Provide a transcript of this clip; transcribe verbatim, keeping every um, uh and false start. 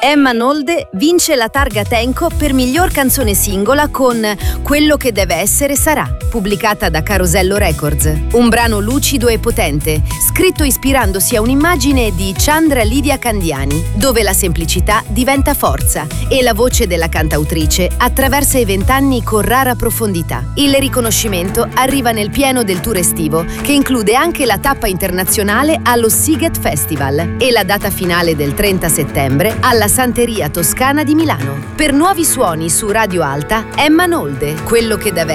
Emma Nolde vince la targa Tenco per miglior canzone singola con Quello che deve essere sarà, pubblicata da Carosello Records. Un brano lucido e potente, scritto ispirandosi a un'immagine di Chandra Lidia Candiani, dove la semplicità diventa forza e la voce della cantautrice attraversa i vent'anni con rara profondità. Il riconoscimento arriva nel pieno del tour estivo, che include anche la tappa internazionale allo Sziget Festival e la data finale del trenta settembre alla Santeria Toscana di Milano. Per Nuovi Suoni su Radio Alta, Emma Nolde, Quello che deve